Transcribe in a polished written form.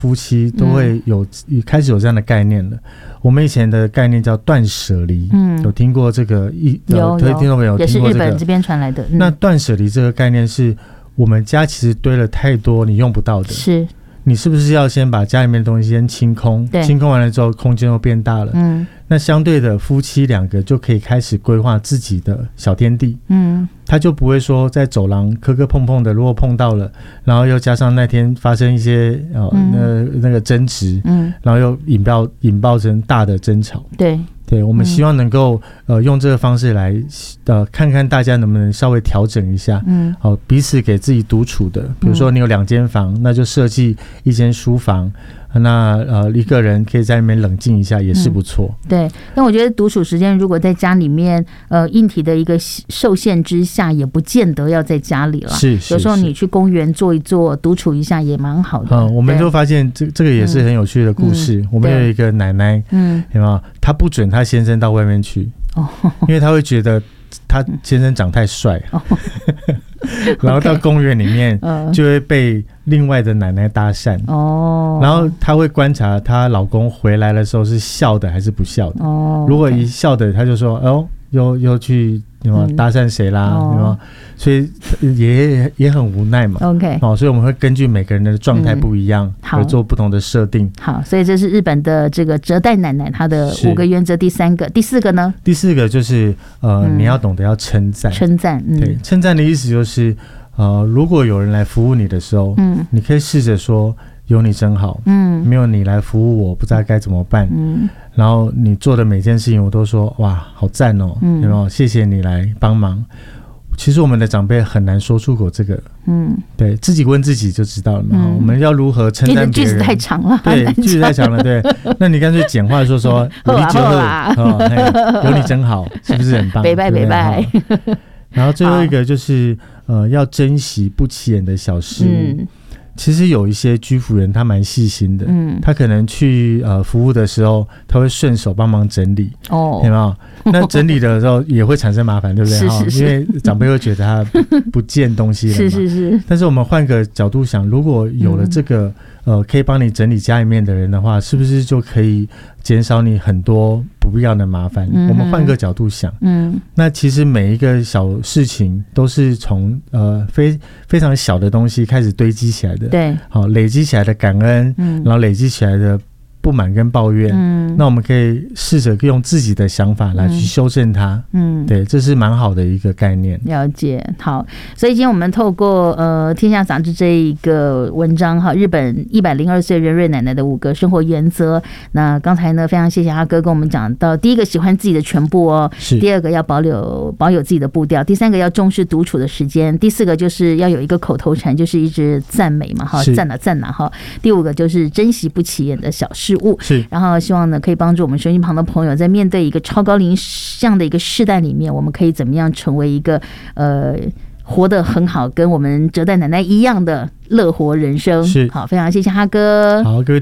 夫妻都会开始有这样的概念了。我们以前的概念叫断舍离，有听过这个？有听众朋友也是听过这个？ 日本这边传来的。 那断舍离这个概念是我们家其实堆了太多你用不到的， 是你是不是要先把家里面的东西先清空？清空完了之后，空间又变大了。那相对的，夫妻两个就可以开始规划自己的小天地。他就不会说在走廊磕磕碰碰的，如果碰到了，然后又加上那天发生一些那个争执，然后又引爆成大的争吵。对，我们希望能够用这个方式来看看大家能不能稍微调整一下，彼此给自己独处的，比如说你有2间房，那就设计1间书房，那一个人可以在那边冷静一下也是不错。 对，但我觉得独处时间如果在家里面硬体的一个受限之下，也不见得要在家里了。 是有时候你去公园坐一坐，独处一下也蛮好的。 我们就发现这个也是很有趣的故事。我们有一个奶奶，有没有？她不准她先生到外面去，因为她会觉得她先生长太帅，然后到公园里面就会被另外的奶奶搭讪，然后她会观察她老公回来的时候是笑的还是不笑的。如果一笑的，她就说又去搭讪谁啦，所以也很无奈嘛。所以我们会根据每个人的状态不一样，而做不同的设定。好， 所以这是日本的这个折代奶奶她的5个原则。第4个呢？第4 个就是你要懂得要称赞。对，称赞的意思就是如果有人来服务你的时候，你可以试着说有你真好，没有你来服务我不知道该怎么办，然后你做的每件事情我都说哇好赞哦，有没有？谢谢你来帮忙。其实我们的长辈很难说出口这个，对，自己问自己就知道了嘛。我们要如何称赞别人？ 句子太长了， 对，句子太长了，对。那你干脆简化说有你真好，有你真好，是不是很棒？ 拜拜。 然后最后一个就是要珍惜不起眼的小事物。其实有一些居服员他蛮细心的，他可能去服务的时候，他会顺手帮忙整理，有没有？那整理的时候也会产生麻烦，对不对？ 是因为长辈会觉得他不见东西了嘛。 是。但是我们换个角度想，如果有了这个可以帮你整理家里面的人的话，是不是就可以减少你很多不必要的麻烦？我们换个角度想，那其实每一个小事情都是从非常小的东西开始堆积起来的， 对， 好，累积起来的感恩，然后累积起来的不满跟抱怨，那我们可以试着用自己的想法来去修正它，对，这是蛮好的一个概念。 了解，好，所以今天我们透过天下杂志这一个文章哈，日本102岁任瑞奶奶的5个生活原则。那刚才呢，非常谢谢阿哥跟我们讲到，第1个喜欢自己的全部哦，第2个要保有自己的步调，第3个要重视独处的时间，第4个就是要有一个口头禅，就是一直赞美嘛，哈，赞哪哈。第5个就是珍惜不起眼的小事物，然后希望呢可以帮助我们收音旁的朋友，在面对一个超高龄这样的一个世代里面，我们可以怎么样成为一个活得很好，跟我们折代奶奶一样的乐活人生。好，非常谢谢哈哥。 好，各位